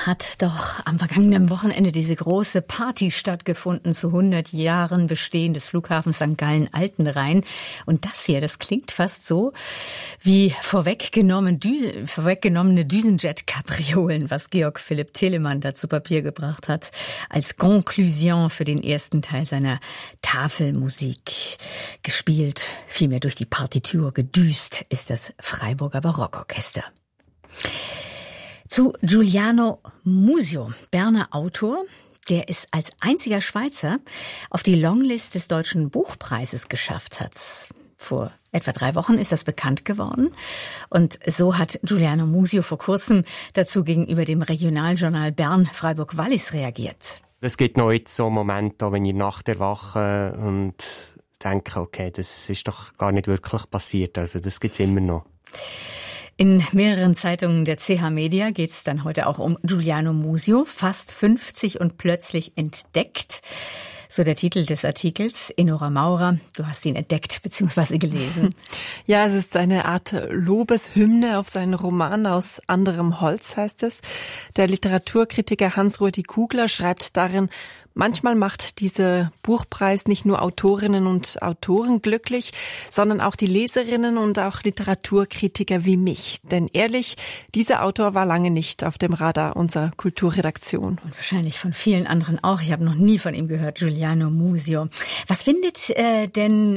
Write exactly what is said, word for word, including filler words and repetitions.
hat doch am vergangenen Wochenende diese große Party stattgefunden zu hundert Jahren Bestehen des Flughafens Sankt Gallen-Altenrhein. Und das hier, das klingt fast so wie vorweggenommen, dü- vorweggenommene Düsenjet-Kapriolen, was Georg Philipp Telemann da zu Papier gebracht hat, als Conclusion für den ersten Teil seiner Tafelmusik. Gespielt, vielmehr durch die Partitur gedüst, ist das Freiburger Barockorchester. Zu Giuliano Musio, Berner Autor, der es als einziger Schweizer auf die Longlist des Deutschen Buchpreises geschafft hat. Vor etwa drei Wochen ist das bekannt geworden. Und so hat Giuliano Musio vor kurzem dazu gegenüber dem Regionaljournal Bern Freiburg Wallis reagiert. Es gibt noch jetzt so Momente, wenn ich nachts erwache und denke, okay, das ist doch gar nicht wirklich passiert. Also das gibt's immer noch. In mehreren Zeitungen der C H Media geht es dann heute auch um Giuliano Musio, fast fünfzig und plötzlich entdeckt. So der Titel des Artikels. Enora Maurer, du hast ihn entdeckt bzw. gelesen. Ja, es ist eine Art Lobeshymne auf seinen Roman Aus anderem Holz, heißt es. Der Literaturkritiker Hans-Rudi Kugler schreibt darin, manchmal macht dieser Buchpreis nicht nur Autorinnen und Autoren glücklich, sondern auch die Leserinnen und auch Literaturkritiker wie mich. Denn ehrlich, dieser Autor war lange nicht auf dem Radar unserer Kulturredaktion. Und wahrscheinlich von vielen anderen auch. Ich habe noch nie von ihm gehört, Giuliano Musio. Was findet äh, denn